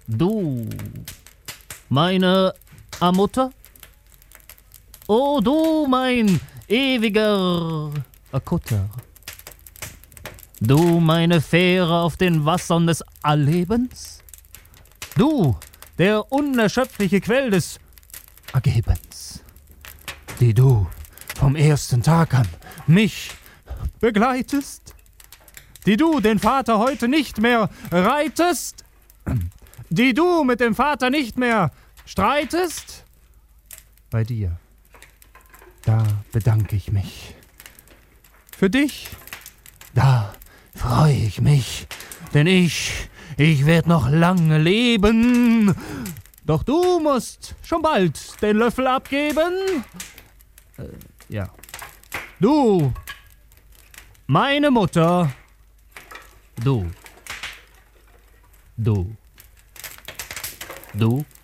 Du, meine Mutter? O du, mein ewiger Kutter. Du, meine Fähre auf den Wassern des Allebens? Du, der unerschöpfliche Quell des Ergebens, die du vom ersten Tag an mich begleitest, die du den Vater heute nicht mehr reitest, die du mit dem Vater nicht mehr streitest, bei dir, da bedanke ich mich. Für dich, da freue ich mich, denn ich werd noch lange leben. Doch du musst schon bald den Löffel abgeben. Ja. Du, meine Mutter. Du.